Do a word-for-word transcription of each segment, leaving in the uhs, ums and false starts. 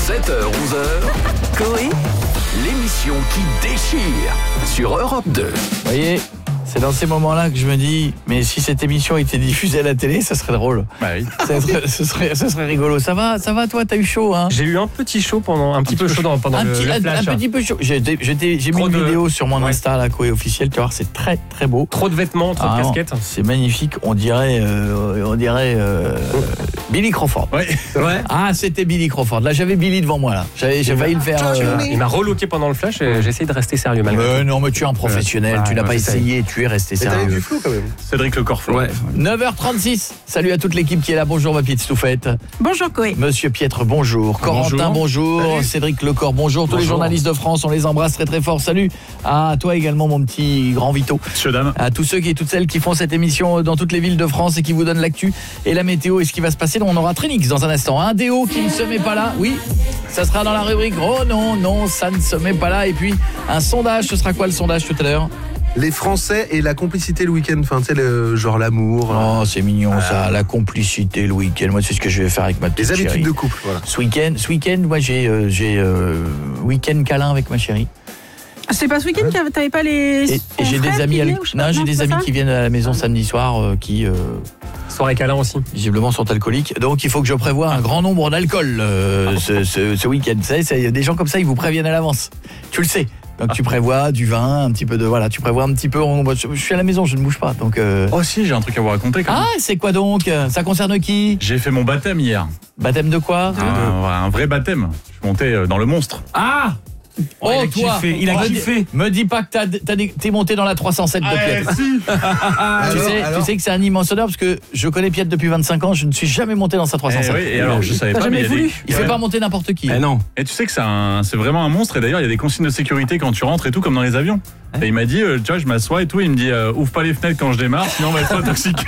sept heures onze heures, Coé, l'émission qui déchire sur Europe deux. Vous voyez, c'est dans ces moments-là que je me dis, mais si cette émission était diffusée à la télé, ça serait drôle. Bah oui. Ça serait, ce, serait, ce serait rigolo. Ça va, ça va toi, t'as eu chaud, hein? J'ai eu un petit chaud pendant un petit peu chaud dans- pendant un le, petit, le un, flash. un petit peu chaud. J'ai, j'ai, j'ai mis Trop une de- vidéo sur mon Ouais. Insta, la Coé officielle. Tu vas voir, c'est très très beau. Trop de vêtements, trop Ah, de non, casquettes. c'est magnifique. On dirait, euh, on dirait euh, Billy Crawford. Ouais. ouais. Ah, c'était Billy Crawford. Là, j'avais Billy devant moi. Là, j'avais, j'ai failli le faire. euh, Il m'a relooké pendant le flash et j'ai essayé de rester sérieux malgré euh, tout. non, mais tu es un professionnel. Ouais, tu n'as ouais, pas j'essaye. essayé. Tu es resté sérieux. du flou quand même. Cédric Le Corfo. Ouais. neuf heures trente-six. Salut à toute l'équipe qui est là. Bonjour ma petite Stouffette. bonjour Coé. Monsieur Pietre, bonjour. Corentin, bonjour. Salut. Cédric Lecor, bonjour. Tous les Bonjour. journalistes de France, on les embrasse très très fort. Salut à toi également, mon petit grand Vito. Monsieur dame. À tous ceux qui et toutes celles qui font cette émission dans toutes les villes de France et qui vous donnent l'actu et la météo et ce qui va se passer. On aura Trinix dans un instant. Un déo qui ne se met pas là. Oui, ça sera dans la rubrique. Oh non, non, ça ne se met pas là. Et puis un sondage. Ce sera quoi le sondage tout à l'heure? Les Français et la complicité le week-end, enfin tu sais le genre l'amour, Oh, c'est mignon ça, la complicité le week-end. Moi, c'est ce que je vais faire avec ma petite les habitudes chérie. de couple, voilà. Ce week-end, ce week-end, moi j'ai euh, j'ai euh, week-end câlin avec ma chérie. C'est pas ce week-end que t'avais pas les. Et, et ton j'ai frère des qui amis, venait, al- ou je sais non, pas, j'ai des c'est amis ça qui viennent à la maison samedi soir euh, qui euh, Soirée câlin aussi. visiblement sont alcooliques. Donc il faut que je prévoie un grand nombre d'alcool euh, ce, ce, ce week-end. Vous savez, c'est- des gens comme ça, ils vous préviennent à l'avance. Tu le sais. Donc tu prévois du vin, un petit peu de voilà, tu prévois un petit peu. On, je, je suis à la maison, je ne bouge pas. Donc euh, Oh si, j'ai un truc à vous raconter quand même. ah, c'est quoi donc? Ça concerne qui? J'ai fait mon baptême hier. Baptême de quoi? Un, un vrai baptême. Je suis monté euh, dans le monstre. Ah. Oh, il a toi, kiffé, il a me kiffé. dis- Me dis pas que t'as, t'as des- t'es monté dans la trois cent sept de Piette. si. Tu Alors, sais, alors tu sais que c'est un immense honneur parce que je connais Piette depuis vingt-cinq ans, je ne suis jamais monté dans sa trois cent sept. Et, oui, et alors je savais T'as pas, mais il y jamais a des... voulu. Il fait pas monter n'importe qui. Eh non. Et tu sais que c'est, un... c'est vraiment un monstre. Et d'ailleurs, il y a des consignes de sécurité quand tu rentres et tout, comme dans les avions. Et il m'a dit, euh, tu vois, je m'assois et tout. Il me dit, euh, ouvre pas les fenêtres quand je démarre, sinon on va être intoxiqué.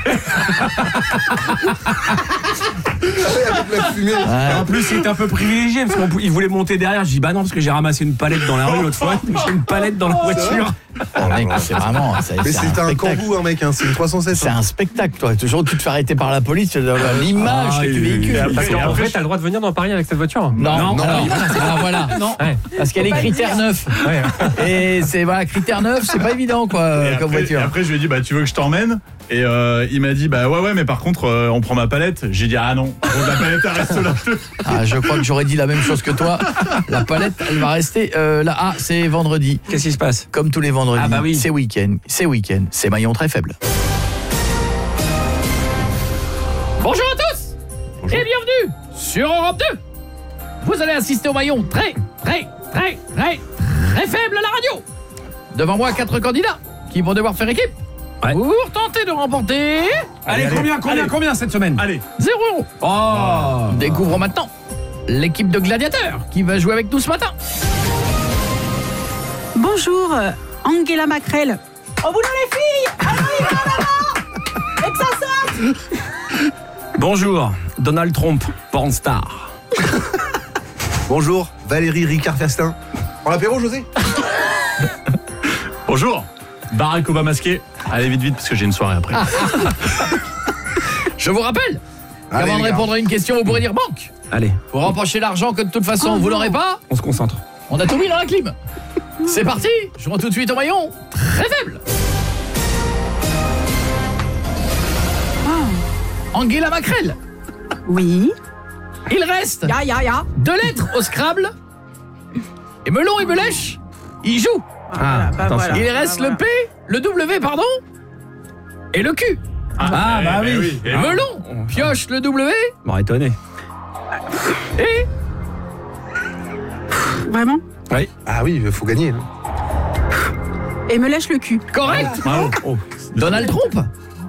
Avec la fumée. Ouais. En plus, il était un peu privilégié parce qu'il voulait monter derrière. Je dis bah non parce que j'ai ramassé une palette dans la rue l'autre fois. J'ai une palette dans la voiture. Oh, mec, c'est vraiment. C'est, Mais c'est c'est un spectacle. kangou hein mec, hein. C'est une trois cent sept. C'est un spectacle, toi. Toujours tu te fais arrêter par la police, tu as l'image Ah, que tu il- véhicules. il- Parce Et qu'en après, fait, t'as le droit de venir dans Paris avec cette voiture. Non, non, alors, non. ah, voilà. Non. Ouais. Parce qu'elle est critère neuf. Ouais. Et c'est voilà, critère neuf, c'est pas évident quoi Et comme après, voiture. et après, je lui ai dit, bah tu veux que je t'emmène? Et euh, il m'a dit, bah ouais, ouais, mais par contre, euh, on prend ma palette. J'ai dit, ah non, bon, la palette, elle reste là. Ah, je crois que j'aurais dit la même chose que toi. La palette, elle va rester euh, là. Ah, c'est vendredi. Qu'est-ce qui se passe? Comme tous les vendredis, Ah bah oui. c'est week-end, c'est week-end, c'est maillon très faible. Bonjour à tous et bienvenue sur Europe deux. Vous allez assister au maillon très, très, très, très, très faible à la radio. Devant moi, quatre candidats qui vont devoir faire équipe Ouais. pour tenter de remporter Allez, combien, combien, allez. combien cette semaine? Allez. zéro euro. Oh. Découvrons maintenant l'équipe de gladiateurs qui va jouer avec nous ce matin. Bonjour, euh, Angela Macrel. Oh, vous les filles. Allez, là, et que ça saute. Bonjour, Donald Trump, pornstar. Bonjour, Valérie Ricard Festin. En l'apéro José. Bonjour, Barack Obama masqué. Allez vite, vite, parce que j'ai une soirée après. Je vous rappelle Allez, qu'avant de les gars. répondre à une question, vous pourrez dire banque. Allez, Pour rempocher l'argent que de toute façon Oh vous non. l'aurez pas, on se concentre. on a tout mis dans la clim. C'est parti, jouons tout de suite au maillon très faible. Angela Macrel, Oui. il reste Ya, ya, ya. deux lettres au Scrabble. Et Melon et Melèche, ils jouent. Ah, bah, attention. voilà. Il reste Bah, le P, le W, pardon, et le Q. Ah, Eh, bah eh oui. eh Melon pioche le W Bon, étonné. et Vraiment. Oui. Ah oui, il faut gagner. là. Et me lèche le cul. correct. Bravo. Oh. Donald Trump.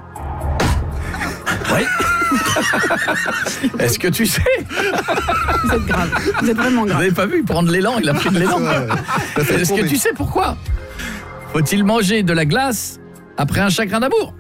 Oui. Est-ce que tu sais? Vous êtes grave. Vous êtes vraiment Vous grave. n'avez pas vu prendre l'élan, il a pris de l'élan. Ouais, ça fait Est-ce que tomber. tu sais pourquoi? Faut-il manger de la glace après un chagrin d'amour?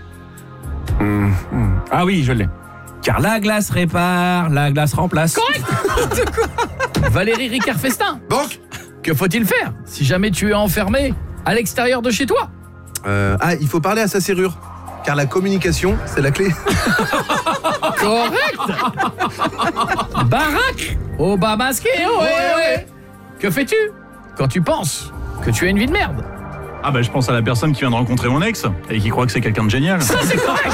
Ah oui, je l'ai. Car la glace répare, la glace remplace. Correct. Valérie Ricard Festin. Banque. Que faut-il faire si jamais tu es enfermé à l'extérieur de chez toi? Euh, ah, il faut parler à sa serrure. Car la communication, c'est la clé. Correct. Barack Obama masqué. Ouais, ouais. Que fais-tu quand tu penses que tu as une vie de merde? Ah bah je pense à la personne qui vient de rencontrer mon ex et qui croit que c'est quelqu'un de génial. Ça c'est correct.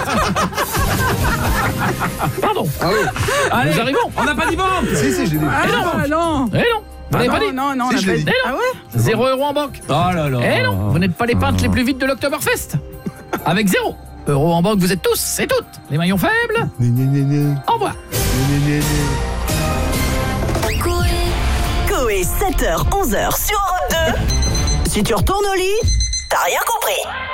Pardon. Ah oui. Allez, Nous arrivons. On n'a pas dit bon. Si, si, j'ai dit. Ah non, non. Eh non. Vous n'avez non, pas dit? non, non, Si, on a je pas l'ai dit. dit. Ah ouais? Zéro euro en banque. Oh là là. Eh non, vous n'êtes pas les peintres les plus vite de l'Oktoberfest. Avec zéro euro en banque, vous êtes tous et toutes les maillons faibles. Gna, gna, gna, gna. Au revoir. Gna, gna, gna, gna. Coé, sept heures onze heures sur Europe deux. Si tu retournes au lit, t'as rien compris.